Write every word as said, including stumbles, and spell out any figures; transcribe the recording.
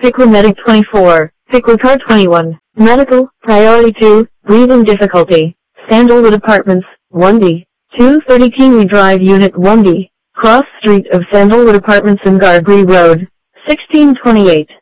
Piqua Medic twenty-four, Piqua Car twenty-one, Medical, Priority two, Breathing Difficulty, Sandalwood Apartments, one D, two thirty Kingsley Drive Unit one D, Cross Street of Sandalwood Apartments and Garbree Road, sixteen twenty-eight.